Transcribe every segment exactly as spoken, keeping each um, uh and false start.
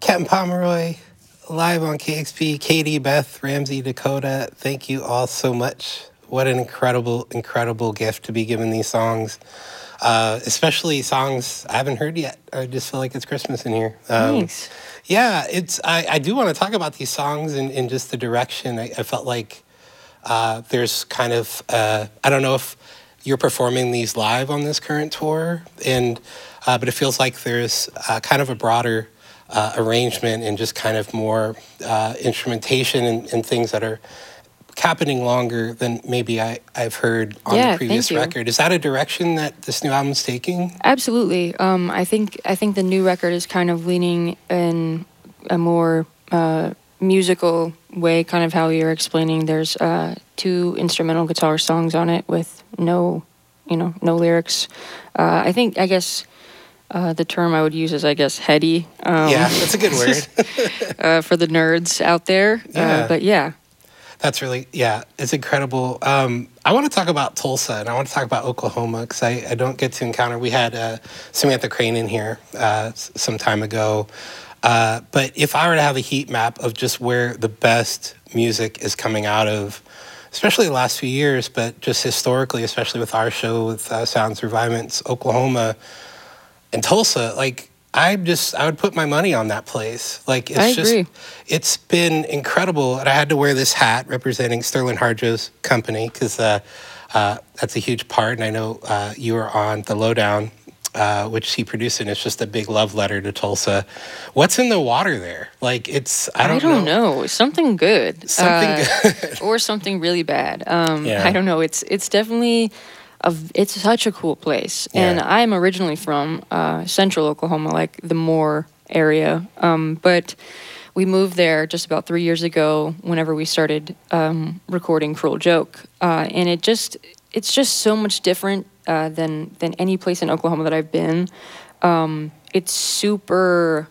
Captain Pomeroy, live on K X P. Katie, Beth, Ramsey, Dakota, thank you all so much. What an incredible, incredible gift to be given these songs, uh, especially songs I haven't heard yet. I just feel like it's Christmas in here. Um, Thanks. Yeah, it's. I, I do want to talk about these songs and, and just the direction. I, I felt like uh, there's kind of, uh, I don't know if you're performing these live on this current tour, and uh, but it feels like there's uh, kind of a broader uh, arrangement and just kind of more uh, instrumentation and, and things that are happening longer than maybe I, I've heard on Yeah, the previous thank you. record. Is that a direction that this new album's taking? Absolutely. Um, I think I think the new record is kind of leaning in a more uh, musical way, kind of how you're explaining. There's uh, two instrumental guitar songs on it with no, you know, no lyrics. Uh, I think I guess uh, the term I would use is I guess heady. Um, Yeah, that's a good word. uh, for the nerds out there. Yeah. Uh, but yeah. That's really, yeah, it's incredible. Um, I want to talk about Tulsa and I want to talk about Oklahoma because I, I don't get to encounter. We had uh, Samantha Crane in here uh, s- some time ago. Uh, but if I were to have a heat map of just where the best music is coming out of, especially the last few years, but just historically, especially with our show with uh, Sounds Through Violence, Oklahoma and Tulsa, like, I just, I would put my money on that place. Like, it's I just, agree. it's been incredible. And I had to wear this hat representing Sterling Harjo's company because uh, uh, that's a huge part. And I know uh, you were on The Lowdown, uh, which he produced, and it's just a big love letter to Tulsa. What's in the water there? Like, it's, I don't, I don't know. know. Something good. Something uh, good. or something really bad. Um, Yeah. I don't know. It's it's definitely a v- it's such a cool place. And Yeah. I'm originally from uh, central Oklahoma, like the Moore area. Um, but we moved there just about three years ago. Whenever we started um, recording Cruel Joke, uh, and it just it's just so much different uh, than than any place in Oklahoma that I've been. Um, it's super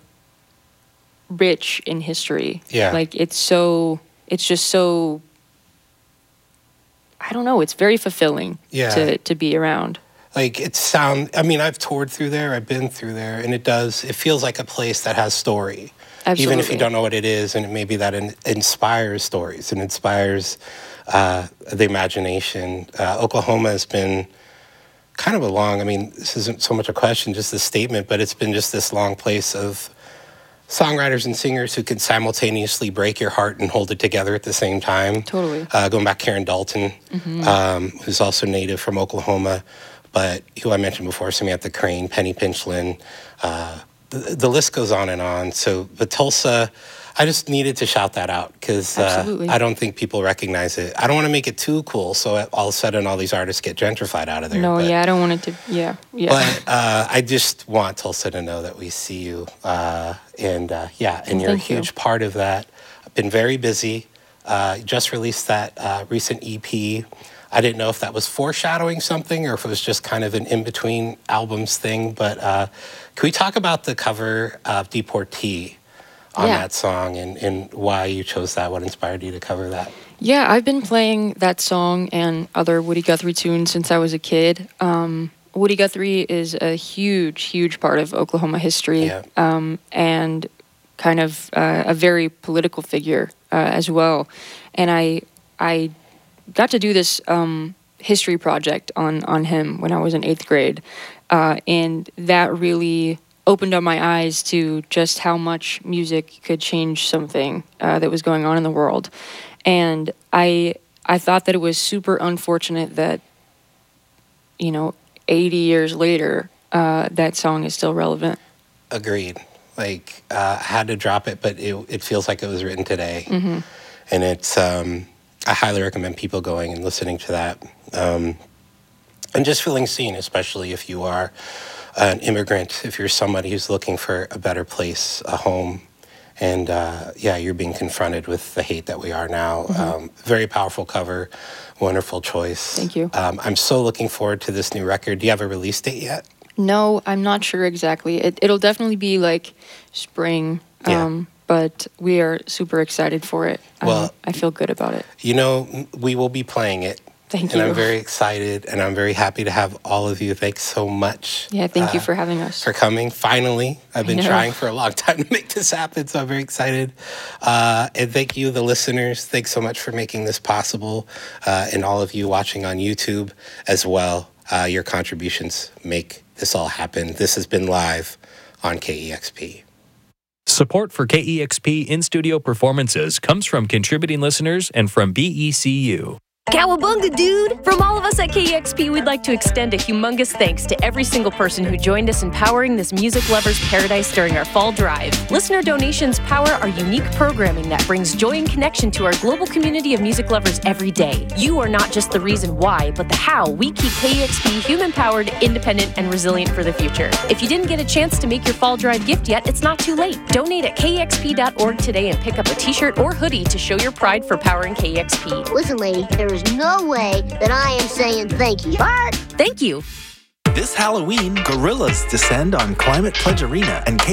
rich in history. Yeah. Like it's so it's just so I don't know, it's very fulfilling Yeah. to to be around. Like it sound, I mean, I've toured through there, I've been through there, and it does, it feels like a place that has story. Even if you Absolutely. don't know what it is, and maybe that in, inspires stories and inspires uh, the imagination. Uh, Oklahoma has been kind of a long, I mean, this isn't so much a question, just a statement, but it's been just this long place of songwriters and singers who can simultaneously break your heart and hold it together at the same time. Totally. Uh, going back, Karen Dalton, um, who's also native from Oklahoma, but who I mentioned before, Samantha Crane, Penny Pinchlin, uh, the, the list goes on and on. So, but Tulsa, I just needed to shout that out because uh, Absolutely. I don't think people recognize it. I don't want to make it too cool, so all of a sudden all these artists get gentrified out of there. No, but, yeah, I don't want it to. Yeah, yeah. But uh, I just want Tulsa to know that we see you, uh, and uh, yeah, and you're a Thank you. huge part of that. I've been very busy. Uh, just released that uh, recent E P. I didn't know if that was foreshadowing something or if it was just kind of an in-between albums thing. But uh, can we talk about the cover of Deportee on Yeah. that song and, and why you chose that? What inspired you to cover that? Yeah, I've been playing that song and other Woody Guthrie tunes since I was a kid. Um, Woody Guthrie is a huge, huge part of Oklahoma history, Yeah. um, and kind of uh, a very political figure uh, as well. And I, I got to do this um, history project on on him when I was in eighth grade, uh, and that really opened up my eyes to just how much music could change something uh, that was going on in the world. And I I thought that it was super unfortunate that, you know, eighty years later, uh, that song is still relevant. Agreed. Like uh, I had to drop it, but it, it feels like it was written today, Mm-hmm. and it's. Um, I highly recommend people going and listening to that, um, and just feeling seen, especially if you are an immigrant, if you're somebody who's looking for a better place, a home, and uh, yeah, you're being confronted with the hate that we are now. Mm-hmm. Um, very powerful cover, wonderful choice. Thank you. Um, I'm so looking forward to this new record. Do you have a release date yet? No, I'm not sure exactly. It, it'll definitely be like spring, Yeah. um, but we are super excited for it. Um, Well- I feel good about it. You know, we will be playing it. Thank and you. I'm very excited, and I'm very happy to have all of you. Thanks so much. Yeah, thank uh, you for having us. For coming, finally. I've been trying for a long time to make this happen, so I'm very excited. Uh, and thank you, the listeners. Thanks so much for making this possible, uh, and all of you watching on YouTube as well. Uh, your contributions make this all happen. This has been live on K E X P. Support for K E X P in-studio performances comes from contributing listeners and from B E C U. Cowabunga, dude! From all of us at K E X P, we'd like to extend a humongous thanks to every single person who joined us in powering this music lover's paradise during our fall drive. Listener donations power our unique programming that brings joy and connection to our global community of music lovers every day. You are not just the reason why, but the how we keep K E X P human-powered, independent, and resilient for the future. If you didn't get a chance to make your fall drive gift yet, it's not too late. Donate at K E X P dot org today and pick up a t-shirt or hoodie to show your pride for powering K E X P. Listen, lady, there is no way that I am saying thank you, but Thank you. This Halloween, gorillas descend on Climate Pledge Arena, and K